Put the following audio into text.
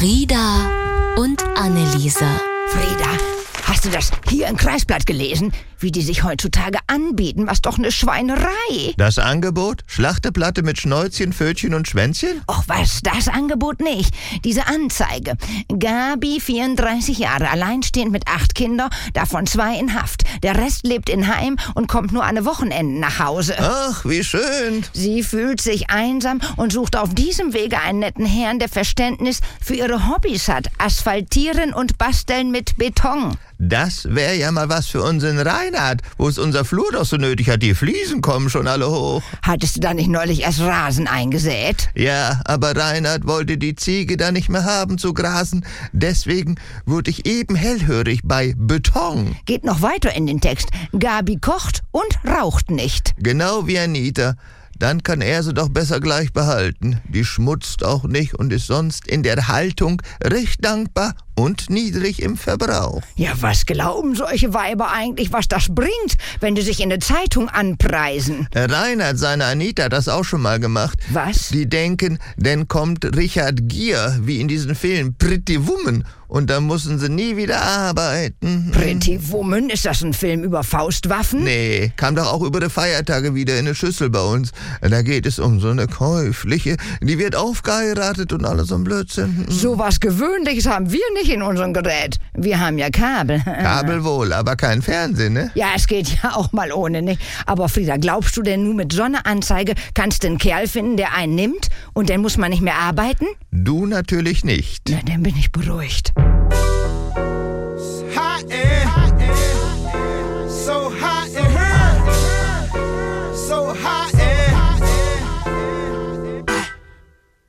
Frieda und Anneliese. Frieda, hast du das hier im Kreisblatt gelesen? Wie die sich heutzutage anbieten, was doch eine Schweinerei. Das Angebot? Schlachteplatte mit Schnäuzchen, Pfötchen und Schwänzchen? Och was, das Angebot nicht. Diese Anzeige. Gabi, 34 Jahre, alleinstehend mit 8 Kindern, davon 2 in Haft. Der Rest lebt in Heim und kommt nur an den Wochenenden nach Hause. Ach, wie schön. Sie fühlt sich einsam und sucht auf diesem Wege einen netten Herrn, der Verständnis für ihre Hobbys hat. Asphaltieren und basteln mit Beton. Das wäre ja mal was für unseren Reinhard, wo es unser Flur doch so nötig hat. Die Fliesen kommen schon alle hoch. Hattest du da nicht neulich erst Rasen eingesät? Ja, aber Reinhard wollte die Ziege da nicht mehr haben zu grasen. Deswegen wurde ich eben hellhörig bei Beton. Geht noch weiter in den Text. Gabi kocht und raucht nicht. Genau wie Anita. Dann kann er sie doch besser gleich behalten. Die schmutzt auch nicht und ist sonst in der Haltung recht dankbar und niedrig im Verbrauch. Ja, was glauben solche Weiber eigentlich, was das bringt, wenn die sich in der Zeitung anpreisen? Reinhard, seine Anita, hat das auch schon mal gemacht. Was? Die denken, dann kommt Richard Gere, wie in diesem Film Pretty Woman, und dann müssen sie nie wieder arbeiten. Pretty Woman? Ist das ein Film über Faustwaffen? Nee, kam doch auch über die Feiertage wieder in eine Schüssel bei uns. Da geht es um so eine Käufliche, die wird aufgeheiratet und alles so ein Blödsinn. So was Gewöhnliches haben wir nicht in unserem Gerät. Wir haben ja Kabel. Kabel wohl, aber kein Fernsehen, ne? Ja, es geht ja auch mal ohne, nicht? Aber Frieda, glaubst du denn nur mit so einer Anzeige kannst du einen Kerl finden, der einen nimmt und dann muss man nicht mehr arbeiten? Du natürlich nicht. Na, dann bin ich beruhigt.